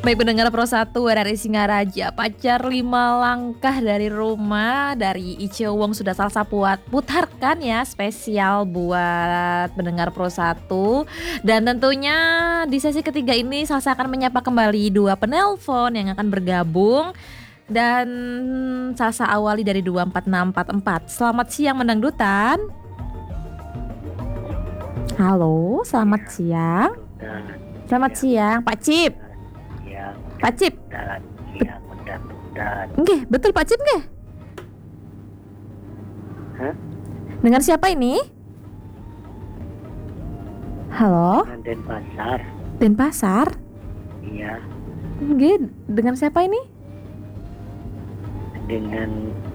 Baik pendengar Pro 1 RRI Singaraja, pacar 5 langkah dari rumah dari Ice Wong sudah Salsa putarkan ya, spesial buat pendengar Pro 1. Dan tentunya di sesi ketiga ini Salsa akan menyapa kembali 2 penelpon yang akan bergabung. Dan Salsa awali dari 24644. Selamat siang Mendangdutan. Halo, selamat siang. Selamat siang, Pak Cip. Pak Cip. Nggih, betul Pak Cip nggih? Hah? Dengan siapa ini? Halo? Dengan Denpasar. Denpasar? Iya, Nggih, dengan siapa ini? dengan